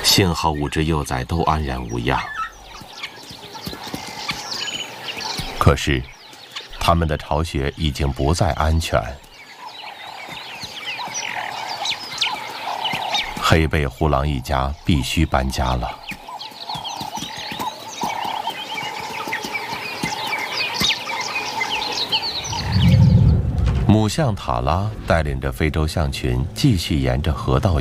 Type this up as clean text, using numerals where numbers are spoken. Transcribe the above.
幸好5只幼崽都安然无恙。 可是，他们的巢穴已经不再安全。黑背狐狼一家必须搬家了。母象塔拉带领着非洲象群继续沿着河道